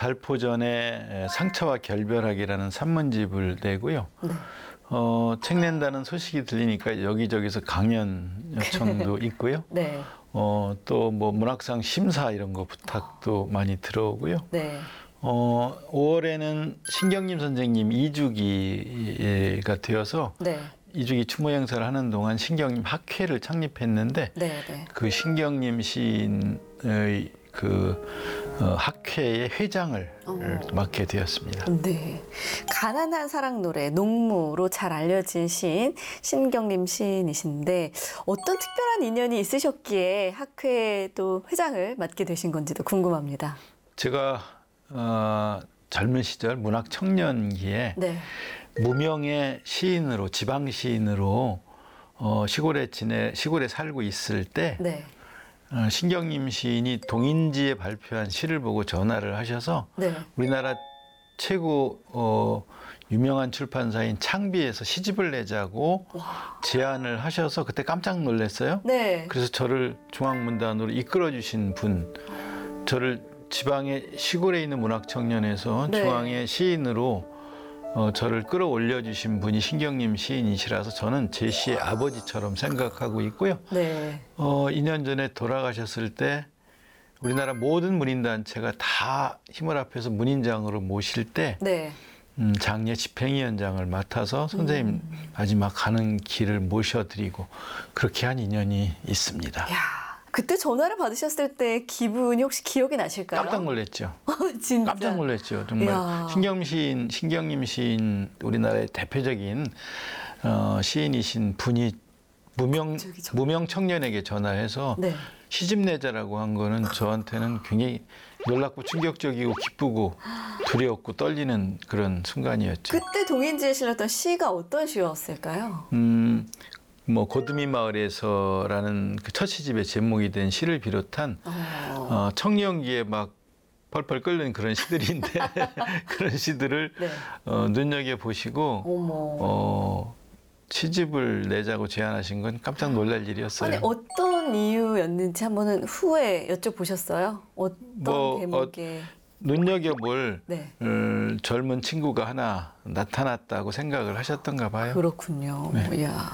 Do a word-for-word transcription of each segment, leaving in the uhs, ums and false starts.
발포전에 상처와 결별하기라는 산문집을 내고요. 네. 어, 책 낸다는 소식이 들리니까 여기저기서 강연 요청도 있고요. 네. 어, 또 뭐 문학상 심사 이런 거 부탁도 많이 들어오고요. 네. 어, 오월에는 신경림 선생님 이 주기가 되어서 네. 이 주기 추모 행사를 하는 동안 신경림 학회를 창립했는데 네. 네. 그 신경림 시인의 그 어, 학회의 회장을 어. 맡게 되었습니다. 네. 가난한 사랑 노래 농무로 잘 알려진 시인 신경림 시인이신데 어떤 특별한 인연이 있으셨기에 학회도 회장을 맡게 되신 건지도 궁금합니다. 제가 어, 젊은 시절 문학 청년기에 네. 무명의 시인으로 지방 시인으로 어, 시골에 지내 시골에 살고 있을 때 네. 어, 신경림 시인이 동인지에 발표한 시를 보고 전화를 하셔서 네. 우리나라 최고 어, 유명한 출판사인 창비에서 시집을 내자고 와. 제안을 하셔서 그때 깜짝 놀랐어요. 네. 그래서 저를 중앙문단으로 이끌어 주신 분, 저를 지방의 시골에 있는 문학 청년에서 네. 중앙의 시인으로 어, 저를 끌어올려 주신 분이 신경림 시인이시라서 저는 제 시의 아버지처럼 생각하고 있고요. 네. 어, 이 년 전에 돌아가셨을 때 우리나라 모든 문인단체가 다 힘을 합해서 문인장으로 모실 때 네. 음, 장례 집행위원장을 맡아서 선생님 음. 마지막 가는 길을 모셔드리고 그렇게 한 인연이 있습니다. 야, 그때 전화를 받으셨을 때 기분이 혹시 기억이 나실까요? 깜짝 놀랐죠. 진짜. 깜짝 놀랐죠. 정말 이야. 신경 시인, 신경림 시인 우리나라의 대표적인 어, 시인이신 분이 무명 저기 저- 무명 청년에게 전화해서 네. 시집 내자라고 한 거는 저한테는 굉장히 놀랍고 충격적이고 기쁘고 두려웠고 떨리는 그런 순간이었죠. 그때 동인지에 실렸던 시가 어떤 시였을까요? 음, 뭐 고드미 마을에서라는 그 첫 시집의 제목이 된 시를 비롯한 어. 어, 청년기에 막 펄펄 끓는 그런 시들인데 그런 시들을 네. 어, 눈여겨 보시고 어머. 어, 시집을 내자고 제안하신 건 깜짝 놀랄 일이었어요. 아니 어떤 이유였는지 한번은 후에 여쭤보셨어요? 어떤 뭐, 대목에? 눈여겨볼 네. 어, 젊은 친구가 하나 나타났다고 생각을 하셨던가 봐요. 그렇군요. 네. 이야,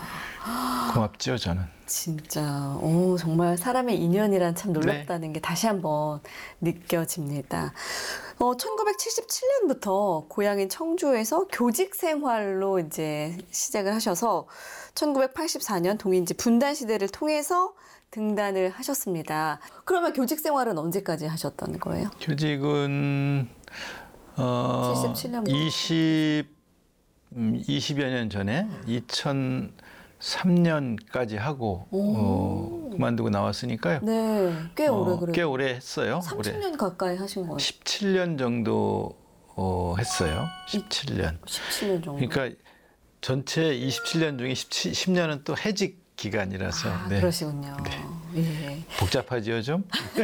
고맙죠, 저는. 진짜 오, 정말 사람의 인연이란 참 놀랍다는 네. 게 다시 한번 느껴집니다. 어, 천구백칠십칠 년부터 고향인 청주에서 교직 생활로 이제 시작을 하셔서 천구백팔십사 년 동인지 분단 시대를 통해서 등단을 하셨습니다. 그러면 교직 생활은 언제까지 하셨던 거예요? 교직은 어, 칠십칠 년부터. 이십, 음, 이십여 년 전에 이천삼 년까지 하고 어, 그만두고 나왔으니까요. 네, 꽤 오래 어, 그래요. 꽤 오래 했어요. 삼십 올해 년 가까이 하신 거예요. 십칠 년 정도 어, 했어요. 십칠 년. 십칠 년 정도. 그러니까 전체 이십칠 년 중에 십칠, 십 년은 또 해직 기간이라서 아, 네. 그러시군요. 예. 복잡하지요 좀?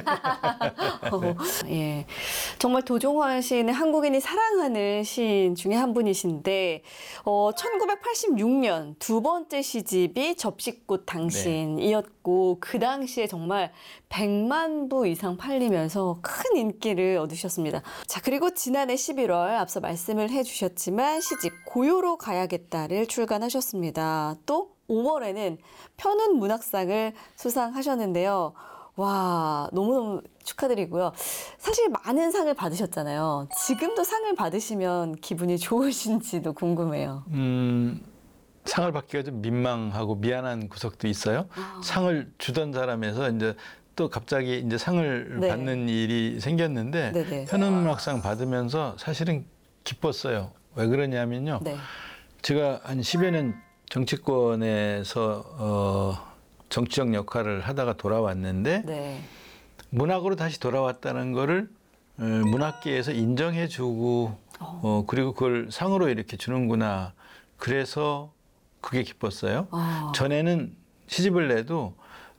어, 예. 정말 도종환 시인은 한국인이 사랑하는 시인 중에 한 분이신데 어, 천구백팔십육 년 두 번째 시집이 접시꽃 당신이었고 그 당시에 정말 백만 부 이상 팔리면서 큰 인기를 얻으셨습니다. 자, 그리고 지난해 십일월 앞서 말씀을 해주셨지만 시집 고요로 가야겠다를 출간하셨습니다. 또 오월에는 편운 문학상을 수상하셨는데요. 와, 너무너무 축하드리고요. 사실 많은 상을 받으셨잖아요. 지금도 상을 받으시면 기분이 좋으신지도 궁금해요. 음, 상을 받기가 좀 민망하고 미안한 구석도 있어요. 아. 상을 주던 사람에서 이제 또 갑자기 이제 상을 네. 받는 일이 생겼는데 네네. 현은문학상 받으면서 사실은 기뻤어요. 왜 그러냐면요. 네. 제가 한 십여 년 정치권에서 어, 정치적 역할을 하다가 돌아왔는데 네. 문학으로 다시 돌아왔다는 거를 어, 문학계에서 인정해주고 어, 그리고 그걸 상으로 이렇게 주는구나. 그래서 그게 기뻤어요. 아. 전에는 시집을 내도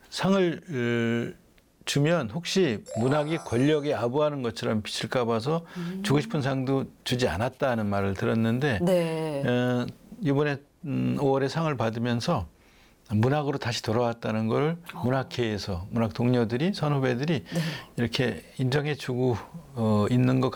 상을 어, 주면 혹시 문학이 권력에 아부하는 것처럼 비칠까 봐서 음. 주고 싶은 상도 주지 않았다는 말을 들었는데 네. 어, 이번에 음, 오월에 상을 받으면서 문학으로 다시 돌아왔다는 걸 어. 문학계에서 문학 동료들이 선후배들이 네. 이렇게 인정해주고 어, 있는 것